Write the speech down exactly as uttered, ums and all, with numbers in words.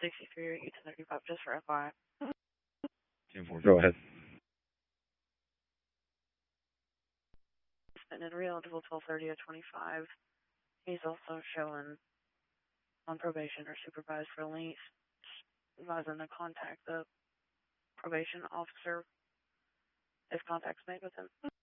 sixty-three or eight thirty-five, just for F Y I. Go ahead. And in real until twelve thirty to twenty-five. He's also showing on probation or supervised release, advising to contact the probation officer if contact's made with him.